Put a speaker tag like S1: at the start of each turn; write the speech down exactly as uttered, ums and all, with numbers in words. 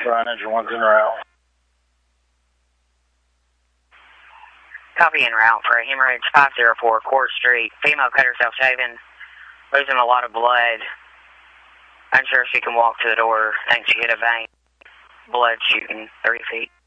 S1: Frontage, one's en route.
S2: Copy en route for a hemorrhage, five oh four Court Street. Female cut herself shaving, losing a lot of blood. Unsure if she can walk to the door. Thinks she hit a vein. Blood shooting three feet.